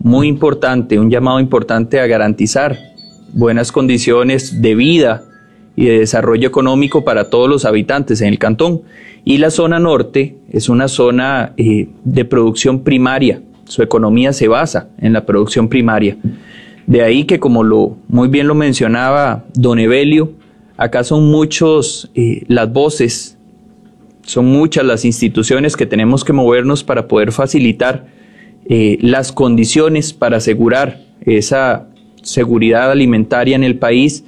muy importante, un llamado importante a garantizar buenas condiciones de vida y de desarrollo económico para todos los habitantes en el cantón. Y la zona norte es una zona de producción primaria, su economía se basa en la producción primaria. De ahí que, como muy bien lo mencionaba don Evelio, acá son muchos las voces, son muchas las instituciones que tenemos que movernos para poder facilitar las condiciones para asegurar esa seguridad alimentaria en el país,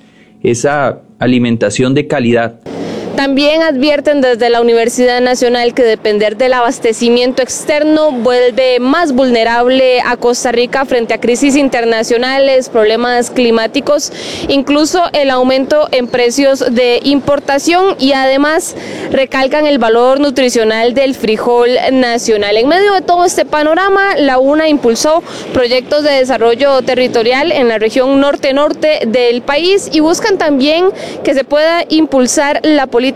esa alimentación de calidad. También advierten desde la Universidad Nacional que depender del abastecimiento externo vuelve más vulnerable a Costa Rica frente a crisis internacionales, problemas climáticos, incluso el aumento en precios de importación, y además recalcan el valor nutricional del frijol nacional. En medio de todo este panorama, la UNA impulsó proyectos de desarrollo territorial en la región norte-norte del país y buscan también que se pueda impulsar la política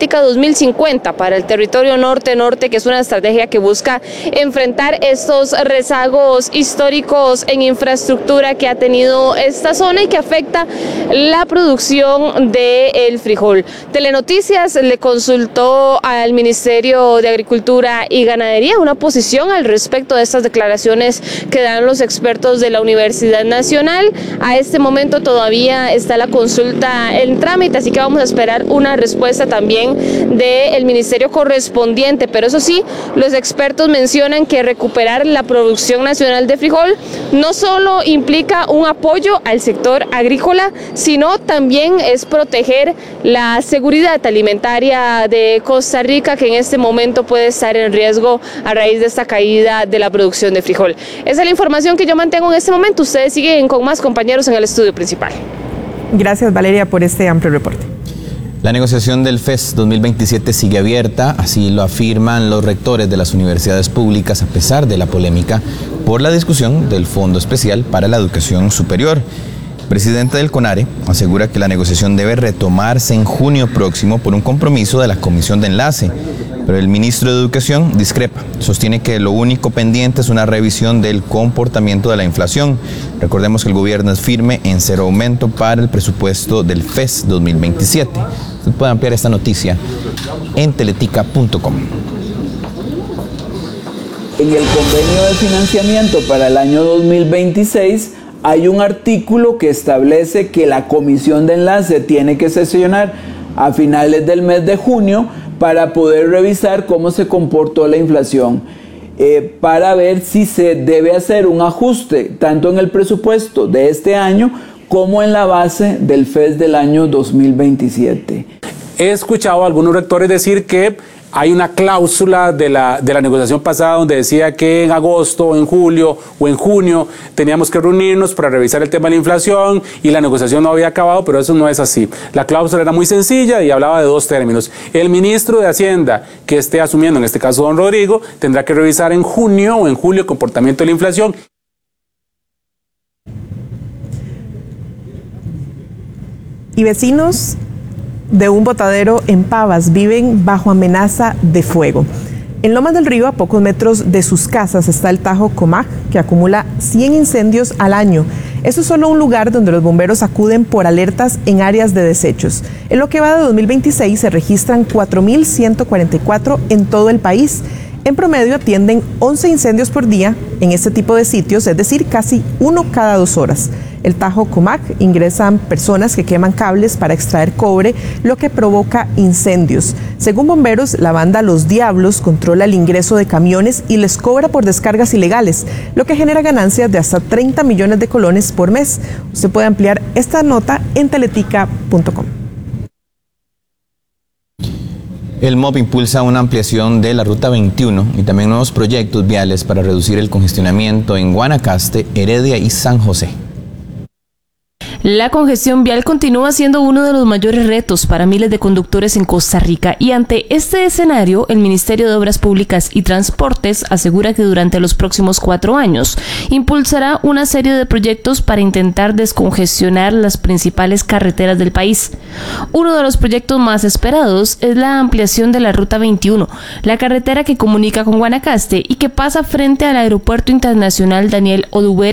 2050 para el territorio norte-norte, que es una estrategia que busca enfrentar estos rezagos históricos en infraestructura que ha tenido esta zona y que afecta la producción del frijol. Telenoticias le consultó al Ministerio de Agricultura y Ganadería una posición al respecto de estas declaraciones que dan los expertos de la Universidad Nacional. A este momento todavía está la consulta en trámite, así que vamos a esperar una respuesta también del ministerio correspondiente, pero eso sí, los expertos mencionan que recuperar la producción nacional de frijol no solo implica un apoyo al sector agrícola, sino también es proteger la seguridad alimentaria de Costa Rica, que en este momento puede estar en riesgo a raíz de esta caída de la producción de frijol. Esa es la información que yo mantengo en este momento. Ustedes siguen con más compañeros en el estudio principal. Gracias, Valeria, por este amplio reporte. La negociación del FES 2027 sigue abierta, así lo afirman los rectores de las universidades públicas a pesar de la polémica por la discusión del Fondo Especial para la Educación Superior. El presidente del CONARE asegura que la negociación debe retomarse en junio próximo por un compromiso de la Comisión de Enlace, pero el ministro de Educación discrepa. Sostiene que lo único pendiente es una revisión del comportamiento de la inflación. Recordemos que el gobierno es firme en cero aumento para el presupuesto del FES 2027. Usted puede ampliar esta noticia en teletica.com. En el convenio de financiamiento para el año 2026 hay un artículo que establece que la Comisión de Enlace tiene que sesionar a finales del mes de junio para poder revisar cómo se comportó la inflación, para ver si se debe hacer un ajuste tanto en el presupuesto de este año como en la base del FES del año 2027. He escuchado a algunos rectores decir que hay una cláusula de la negociación pasada donde decía que en agosto, o en julio o en junio teníamos que reunirnos para revisar el tema de la inflación y la negociación no había acabado, pero eso no es así. La cláusula era muy sencilla y hablaba de dos términos. El ministro de Hacienda que esté asumiendo, en este caso don Rodrigo, tendrá que revisar en junio o en julio el comportamiento de la inflación. Y vecinos de un botadero en Pavas viven bajo amenaza de fuego. En Lomas del Río, a pocos metros de sus casas, está el Tajo Comac, que acumula 100 incendios al año. Eso es solo un lugar donde los bomberos acuden por alertas en áreas de desechos. En lo que va de 2026 se registran 4.144 en todo el país. En promedio atienden 11 incendios por día en este tipo de sitios, es decir, casi uno cada 2 horas. El Tajo Comac ingresan personas que queman cables para extraer cobre, lo que provoca incendios. Según bomberos, la banda Los Diablos controla el ingreso de camiones y les cobra por descargas ilegales, lo que genera ganancias de hasta 30 millones de colones por mes. Usted puede ampliar esta nota en teletica.com. El MOP impulsa una ampliación de la Ruta 21 y también nuevos proyectos viales para reducir el congestionamiento en Guanacaste, Heredia y San José. La congestión vial continúa siendo uno de los mayores retos para miles de conductores en Costa Rica y ante este escenario, el Ministerio de Obras Públicas y Transportes asegura que durante los próximos 4 años impulsará una serie de proyectos para intentar descongestionar las principales carreteras del país. Uno de los proyectos más esperados es la ampliación de la Ruta 21, la carretera que comunica con Guanacaste y que pasa frente al Aeropuerto Internacional Daniel Oduber